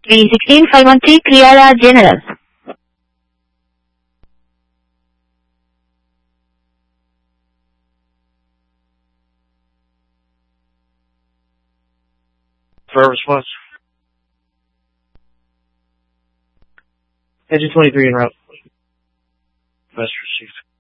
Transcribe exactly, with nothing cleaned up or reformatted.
three sixteen five one three, Kriara General. For a response. Engine twenty-three en route. West received.